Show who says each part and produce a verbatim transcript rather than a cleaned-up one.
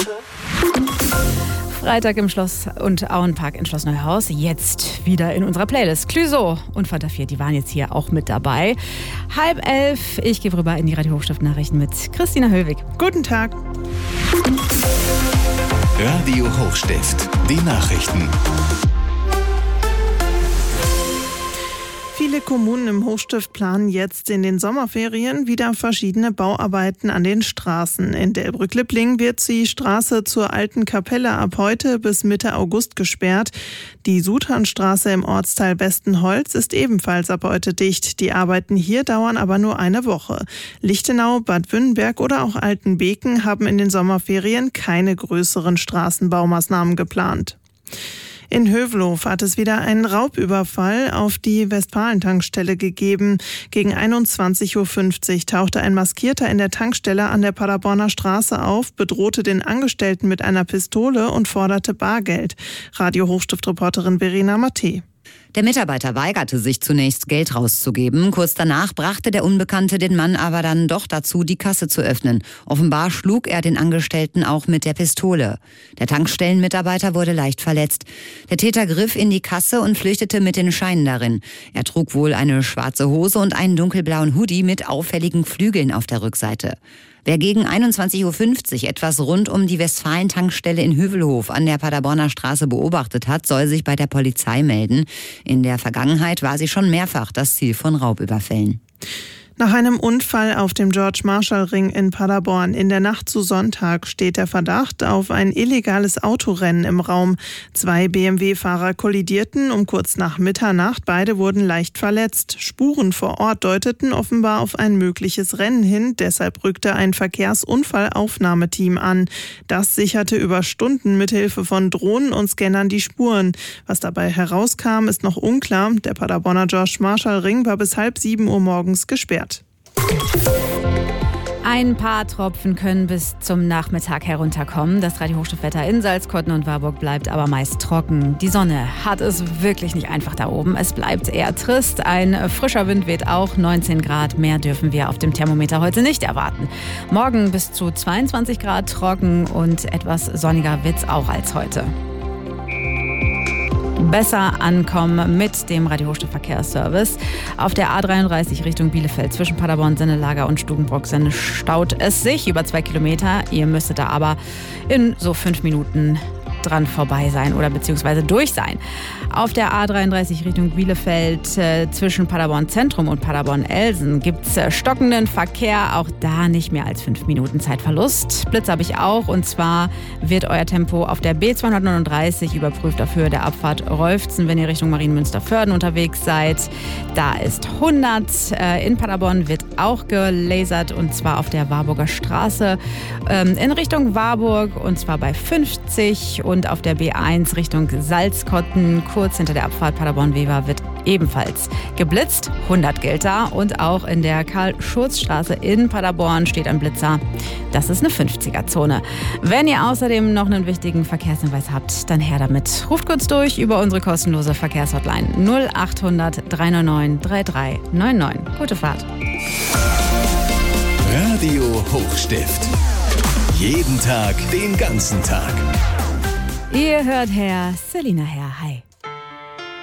Speaker 1: Freitag im Schloss- und Auenpark in Schloss Neuhaus. Jetzt wieder in unserer Playlist. Clüso und Fanta vier, die waren jetzt hier auch mit dabei. Halb elf, ich gehe rüber in die Radio Hochstift-Nachrichten mit Christina Höllwig.
Speaker 2: Guten Tag.
Speaker 3: Radio Hochstift, die Nachrichten.
Speaker 2: Viele Kommunen im Hochstift planen jetzt in den Sommerferien wieder verschiedene Bauarbeiten an den Straßen. In Delbrück-Lippling wird die Straße zur Alten Kapelle ab heute bis Mitte August gesperrt. Die Suternstraße im Ortsteil Westenholz ist ebenfalls ab heute dicht. Die Arbeiten hier dauern aber nur eine Woche. Lichtenau, Bad Wünnenberg oder auch Altenbeken haben in den Sommerferien keine größeren Straßenbaumaßnahmen geplant. In Hövelhof hat es wieder einen Raubüberfall auf die Westfalen-Tankstelle gegeben. Gegen einundzwanzig Uhr fünfzig tauchte ein Maskierter in der Tankstelle an der Paderborner Straße auf, bedrohte den Angestellten mit einer Pistole und forderte Bargeld. Radio Hochstift-Reporterin Verena Matte.
Speaker 4: Der Mitarbeiter weigerte sich zunächst, Geld rauszugeben. Kurz danach brachte der Unbekannte den Mann aber dann doch dazu, die Kasse zu öffnen. Offenbar schlug er den Angestellten auch mit der Pistole. Der Tankstellenmitarbeiter wurde leicht verletzt. Der Täter griff in die Kasse und flüchtete mit den Scheinen darin. Er trug wohl eine schwarze Hose und einen dunkelblauen Hoodie mit auffälligen Flügeln auf der Rückseite. Wer gegen einundzwanzig Uhr fünfzig etwas rund um die Westfalen-Tankstelle in Hövelhof an der Paderborner Straße beobachtet hat, soll sich bei der Polizei melden. In der Vergangenheit war sie schon mehrfach das Ziel von Raubüberfällen.
Speaker 2: Nach einem Unfall auf dem George-Marshall-Ring in Paderborn in der Nacht zu Sonntag steht der Verdacht auf ein illegales Autorennen im Raum. Zwei B M W-Fahrer kollidierten um kurz nach Mitternacht. Beide wurden leicht verletzt. Spuren vor Ort deuteten offenbar auf ein mögliches Rennen hin. Deshalb rückte ein Verkehrsunfallaufnahmeteam an. Das sicherte über Stunden mithilfe von Drohnen und Scannern die Spuren. Was dabei herauskam, ist noch unklar. Der Paderborner George-Marshall-Ring war bis halb sieben Uhr morgens gesperrt.
Speaker 1: Ein paar Tropfen können bis zum Nachmittag herunterkommen. Das Radio Hochstiftwetter in Salzkotten und Warburg bleibt aber meist trocken. Die Sonne hat es wirklich nicht einfach da oben. Es bleibt eher trist. Ein frischer Wind weht auch. neunzehn Grad mehr dürfen wir auf dem Thermometer heute nicht erwarten. Morgen bis zu zweiundzwanzig Grad trocken und etwas sonniger wird's auch als heute. Besser ankommen mit dem Radio Hochstift Verkehrsservice. Auf der A dreiunddreißig Richtung Bielefeld zwischen Paderborn, Sennelager und Stukenbrock-Senne staut es sich über zwei Kilometer. Ihr müsstet da aber in so fünf Minuten dran vorbei sein oder beziehungsweise durch sein. Auf der A dreiunddreißig Richtung Bielefeld äh, zwischen Paderborn Zentrum und Paderborn-Elsen gibt es äh, stockenden Verkehr. Auch da nicht mehr als fünf Minuten Zeitverlust. Blitz habe ich auch, und zwar wird euer Tempo auf der B zweihundertneununddreißig überprüft auf Höhe der Abfahrt Rolfzen, wenn ihr Richtung Marienmünster-Vörden unterwegs seid. Da ist hundert. Äh, in Paderborn wird auch gelasert, und zwar auf der Warburger Straße ähm, in Richtung Warburg, und zwar bei fünfzig. Und auf der B eins Richtung Salzkotten, kurz hinter der Abfahrt Paderborn-Wever, wird ebenfalls geblitzt. hundert gilt da. Und auch in der Karl-Schurz-Straße in Paderborn steht ein Blitzer. Das ist eine fünfziger-Zone. Wenn ihr außerdem noch einen wichtigen Verkehrshinweis habt, dann her damit. Ruft kurz durch über unsere kostenlose Verkehrshotline null achthundert dreihundertneunundneunzig dreiunddreißig neunundneunzig. Gute Fahrt.
Speaker 3: Radio Hochstift. Jeden Tag, den ganzen Tag.
Speaker 1: Ihr hört Herr Selina Herr. Hi.